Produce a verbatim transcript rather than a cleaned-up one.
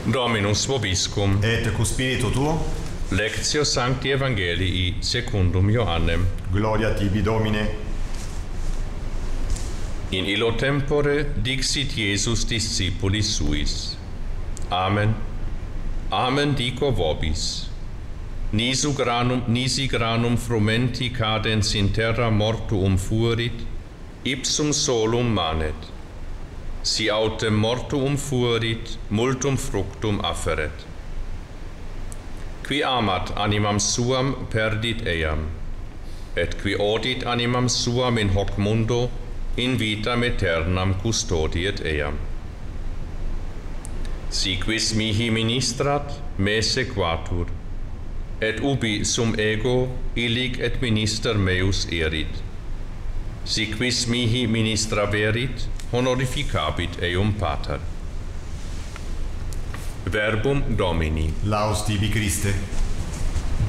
Dominus vobiscum. Et cu spiritu tuo. Lectio Sancti Evangelii secundum Ioannem. Gloria tibi, Domine. In illo tempore dixit Iesus discipulis suis. Amen. Amen dico vobis. Nisu granum, nisi granum frumenti cadens in terra mortuum fuerit, ipsum solum manet. Si autem mortuum fuerit, multum fructum afferet. Qui amat animam suam perdit eam, et qui odit animam suam in hoc mundo, in vitam aeternam custodiet eam. Si quis mihi ministrat, me sequatur, et ubi sum ego illic et minister meus erit. Si quis mihi ministraverit, honorificabit eum pater. Verbum Domini. Laus tibi, Christe.